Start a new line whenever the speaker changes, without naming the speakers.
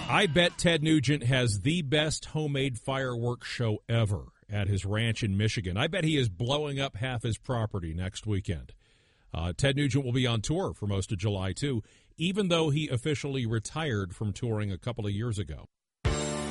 I bet Ted Nugent has the best homemade fireworks show ever at his ranch in Michigan. I bet he is blowing up half his property next weekend. Ted Nugent will be on tour for most of July, too, even though he officially retired from touring a couple of years ago.